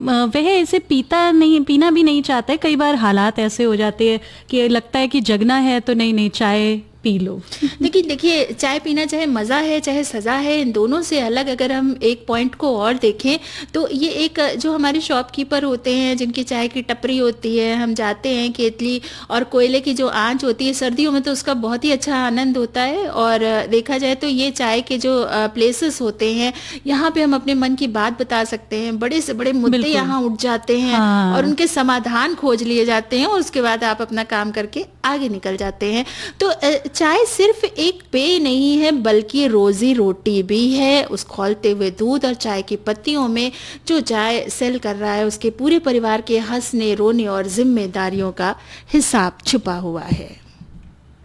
वह इसे पीना भी नहीं चाहता है। कई बार हालात ऐसे हो जाते हैं कि लगता है कि जगना है तो नहीं नहीं चाय पी लो। लेकिन देखिए, चाय पीना चाहे मज़ा है चाहे सज़ा है, इन दोनों से अलग अगर हम एक पॉइंट को और देखें तो ये एक जो हमारे शॉपकीपर होते हैं जिनकी चाय की टपरी होती है, हम जाते हैं केतली और कोयले की जो आंच होती है सर्दियों में तो उसका बहुत ही अच्छा आनंद होता है। और देखा जाए तो ये चाय के जो प्लेसेस होते हैं यहाँ पे हम अपने मन की बात बता सकते हैं, बड़े से बड़े मुद्दे बिल्कुल। यहाँ उठ जाते हैं और हाँ। उनके समाधान खोज लिए जाते हैं और उसके बाद आप अपना काम करके आगे निकल जाते हैं। तो चाय सिर्फ एक पेय नहीं है बल्कि रोजी रोटी भी है। उस खौलते हुए दूध और चाय की पत्तियों में जो चाय सेल कर रहा है उसके पूरे परिवार के हंसने रोने और जिम्मेदारियों का हिसाब छुपा हुआ है।